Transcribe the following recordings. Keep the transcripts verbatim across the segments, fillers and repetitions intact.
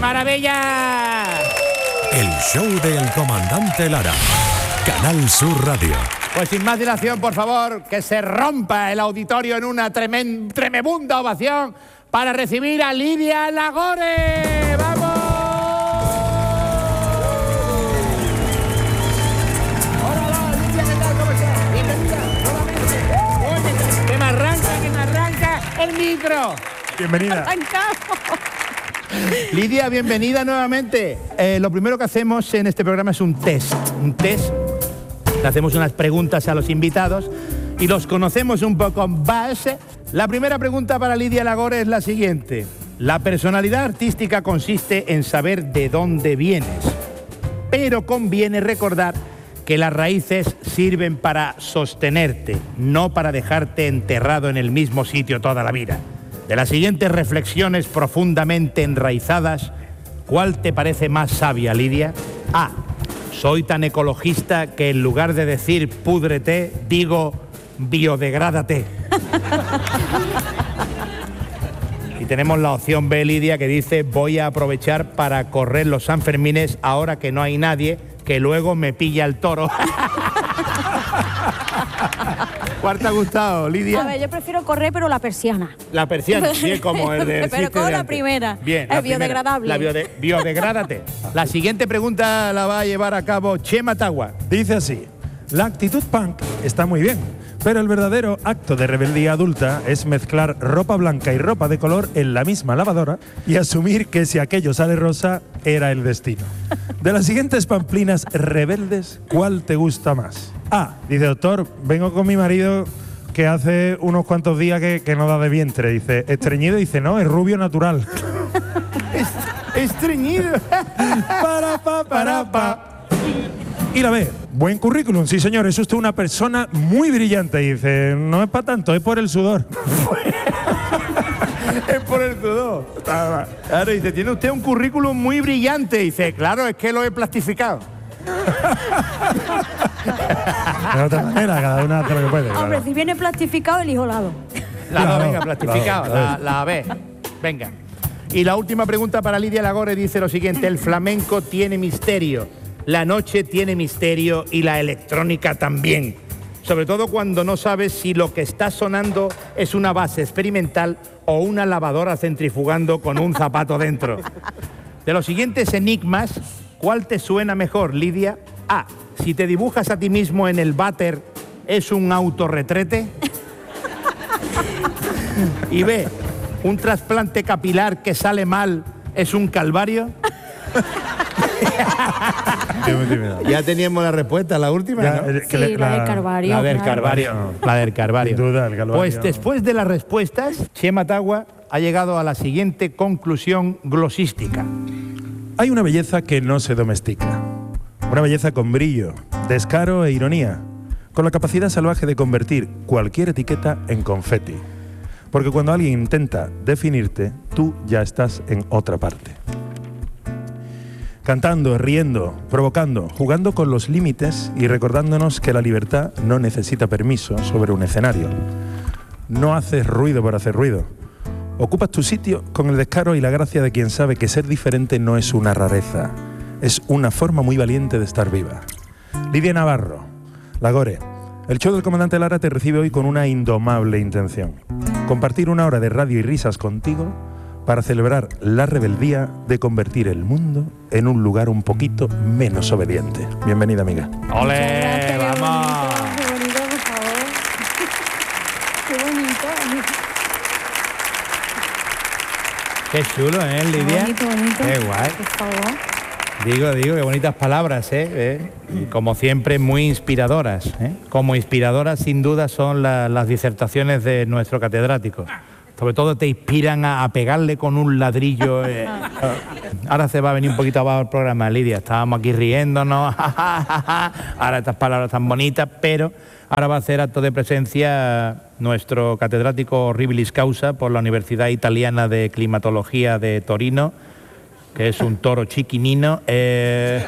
maravilla! El show del comandante Lara. Canal Sur Radio. Pues sin más dilación, por favor, que se rompa el auditorio en una tremen, tremenda ovación para recibir a Lidia Lagore. ¡Vamos! Hola, Lidia, ¿qué tal? ¿Cómo estás? Bienvenida, nuevamente. Oye, que me arranca, que me arranca el micro. Bienvenida. Lidia, bienvenida nuevamente. Eh, lo primero que hacemos en este programa es un test. Un test. Le hacemos unas preguntas a los invitados y los conocemos un poco más. La primera pregunta para Lidia Lagore es la siguiente. La personalidad artística consiste en saber de dónde vienes, pero conviene recordar que las raíces sirven para sostenerte, no para dejarte enterrado en el mismo sitio toda la vida. De las siguientes reflexiones profundamente enraizadas, ¿cuál te parece más sabia, Lidia? A. Soy tan ecologista que en lugar de decir púdrete, digo biodegrádate. Y tenemos la opción B, Lidia, que dice voy a aprovechar para correr los Sanfermines ahora que no hay nadie, que luego me pilla el toro. ¿Cuál te ha gustado, Lidia? A ver, yo prefiero correr, pero la persiana. La persiana, bien como el de... Pero con la primera. Bien, es biodegradable. La biode, biodegrádate. La siguiente pregunta la va a llevar a cabo Chema Tagua. Dice así: la actitud punk está muy bien, pero el verdadero acto de rebeldía adulta es mezclar ropa blanca y ropa de color en la misma lavadora y asumir que si aquello sale rosa, era el destino. De las siguientes pamplinas rebeldes, ¿cuál te gusta más? A. Dice, doctor, vengo con mi marido que hace unos cuantos días que, que no da de vientre. Dice, estreñido. Dice, no, es rubio natural. Estreñido. Para, pa, para, pa. Y la B, buen currículum, sí señor, es usted una persona muy brillante. Y dice, no es para tanto, es por el sudor. Es por el sudor. Claro, dice, tiene usted un currículum muy brillante. Dice, claro, es que lo he plastificado. De otra manera, cada una hace lo que puede. Hombre, Claro. si viene plastificado, elijo lado. La Claro, A, venga, plastificado. claro, La, la B. Venga. Y la última pregunta para Lidia Lagore dice lo siguiente. El flamenco tiene misterio, la noche tiene misterio y la electrónica también. Sobre todo cuando no sabes si lo que está sonando es una base experimental o una lavadora centrifugando con un zapato dentro. De los siguientes enigmas, ¿cuál te suena mejor, Lidia? A. Si te dibujas a ti mismo en el váter, ¿es un autorretrete? Y B. ¿Un trasplante capilar que sale mal es un calvario? Ya teníamos la respuesta, la última, Ya, ¿no? eh, que Sí, le- la del Carvario. La del claro. Carvario. La del Carvario. Sin duda, el Calvario. Pues después de las respuestas, Chema Tagua ha llegado a la siguiente conclusión glosística. Hay una belleza que no se domestica. Una belleza con brillo, descaro e ironía, con la capacidad salvaje de convertir cualquier etiqueta en confeti. Porque cuando alguien intenta definirte, tú ya estás en otra parte. Cantando, riendo, provocando, jugando con los límites y recordándonos que la libertad no necesita permiso sobre un escenario. No haces ruido por hacer ruido. Ocupas tu sitio con el descaro y la gracia de quien sabe que ser diferente no es una rareza, es una forma muy valiente de estar viva. Lidia Navarro, Lagore, el show del comandante Lara te recibe hoy con una indomable intención. Compartir una hora de radio y risas contigo para celebrar la rebeldía de convertir el mundo en un lugar un poquito menos obediente. Bienvenida, amiga. ¡Ole! ¡Vamos! Qué bonito, por favor. Qué bonito. Qué chulo, ¿eh, Qué Lidia? bonito, bonito. Qué guay. Por favor. Digo, digo, qué bonitas palabras, ¿eh? ¿Eh? Y como siempre, muy inspiradoras, ¿eh? Como inspiradoras, sin duda, son la- las disertaciones de nuestro catedrático. Sobre todo te inspiran a, a pegarle con un ladrillo. eh. Ahora se va a venir un poquito abajo el programa, Lidia. Estábamos aquí riéndonos. Ahora estas palabras tan bonitas, pero ahora va a hacer acto de presencia nuestro catedrático Horribilis Causa por la Universidad Italiana de Climatología de Torino, que es un toro chiquinino. Eh...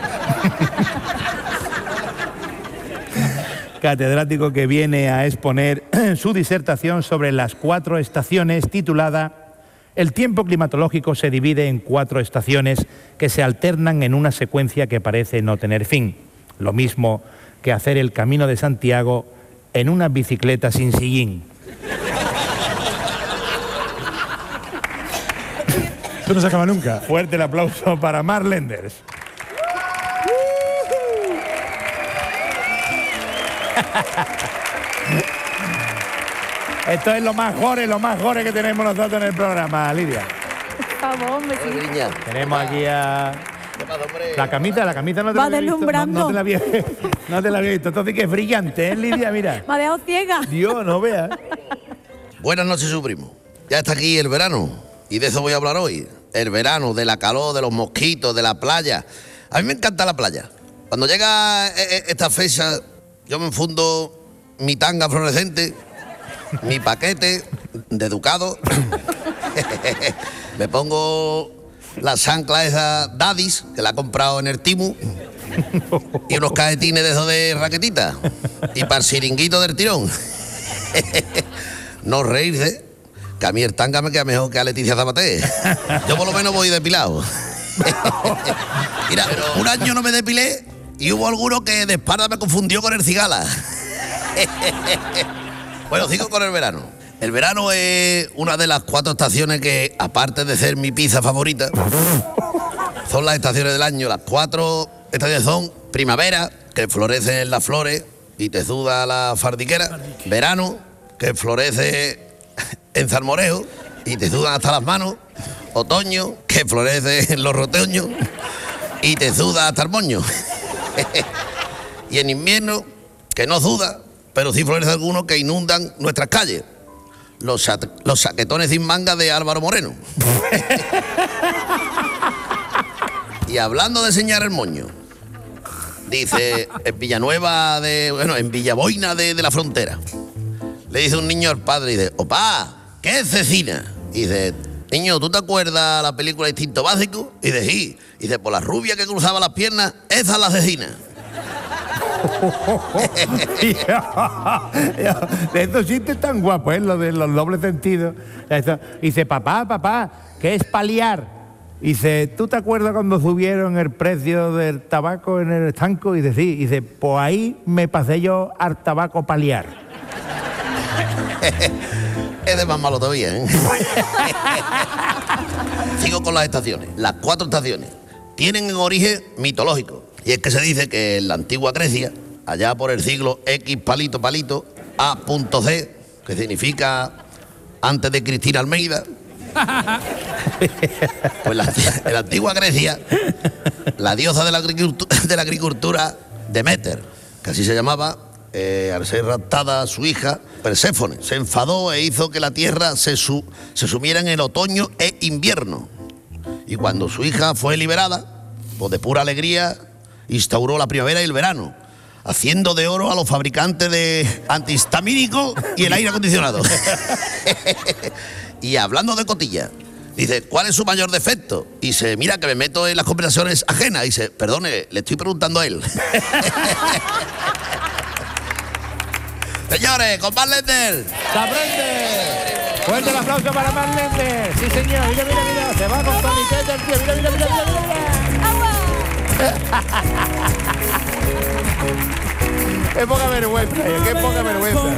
catedrático que viene a exponer su disertación sobre las cuatro estaciones, titulada El tiempo climatológico se divide en cuatro estaciones que se alternan en una secuencia que parece no tener fin. Lo mismo que hacer el Camino de Santiago en una bicicleta sin sillín. Esto no se acaba nunca. Fuerte el aplauso para Mark Lenders. Esto es lo más gore, lo más gore que tenemos nosotros en el programa, Lidia. Por favor, me sigue. Tenemos aquí a... La camita, la camita no te Va la había visto. No, deslumbrando. no te la había, no te la había visto. Esto sí que es brillante, ¿eh, Lidia? Mira. Me ha dejado ciega. Dios, no veas. Buenas noches, su primo. Ya está aquí el verano y de eso voy a hablar hoy. El verano, de la calor, de los mosquitos, de la playa. A mí me encanta la playa. Cuando llega esta fecha, yo me enfundo mi tanga fluorescente, mi paquete de Ducado, me pongo la chancla esa Dadis, que la he comprado en el Timu, y unos cajetines de esos de raquetita, y para el siringuito del tirón. No reírse, que a mí el tanga me queda mejor que a Leticia Zapaté. Yo por lo menos voy depilado. Mira, un año no me depilé y hubo alguno que de espalda me confundió con el cigala. Bueno, sigo con el verano. El verano es una de las cuatro estaciones que, aparte de ser mi pizza favorita, son las estaciones del año. Las cuatro estaciones son primavera, que florecen las flores y te suda la fardiquera. Verano, que florece en salmorejo y te sudan hasta las manos. Otoño, que florece en los rotoños y te suda hasta el moño. Y en invierno, que no suda, pero sí florece algunos que inundan nuestras calles. Los, sa los saquetones sin manga de Álvaro Moreno. Y hablando de enseñar el moño, dice en Villanueva de, bueno, en Villaboina de, de la Frontera, le dice un niño al padre, dice, opá, ¿qué es cecina? Y dice, niño, ¿tú te acuerdas la película Instinto Básico? Y dice, sí. Y dice, por la rubia que cruzaba las piernas, esa es la cecina. De estos chistes tan guapos, ¿eh? Lo de los dobles sentidos. Esto. Dice, papá, papá, ¿qué es paliar? Dice, ¿tú te acuerdas cuando subieron el precio del tabaco en el estanco? Y dice, sí. Dice, pues ahí me pasé yo al tabaco paliar. Es de más malo todavía, ¿eh? Sigo con las estaciones. Las cuatro estaciones tienen un origen mitológico. Y es que se dice que en la antigua Grecia, allá por el siglo X palito palito, A.C, que significa antes de Cristina Almeida, pues la, en la antigua Grecia, la diosa de la agricultura, de la agricultura Deméter, que así se llamaba, eh, al ser raptada su hija, Perséfone, se enfadó e hizo que la tierra se, su, se sumiera en el otoño e invierno. Y cuando su hija fue liberada, pues de pura alegría, instauró la primavera y el verano, haciendo de oro a los fabricantes de antihistamínicos y el aire acondicionado. Y hablando de cotilla, dice, ¿cuál es su mayor defecto? Y dice, mira que me meto en las conversaciones ajenas. Y dice, perdone, le estoy preguntando a él. Señores, con Mark Lenders. ¡Se aprende! Fuerte el aplauso para Mark Lenders. Sí, señor. Mira, mira, mira. Se va con Tony Tete, el tío. Mira, mira, mira, mira, mira. ¡Qué poca vergüenza! ¡Qué poca vergüenza!